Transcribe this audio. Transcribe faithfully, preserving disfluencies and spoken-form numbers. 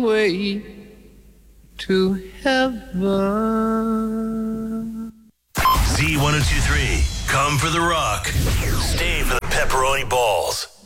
long way to heaven. Z ten twenty-three, come for the rock, stay for the pepperoni balls.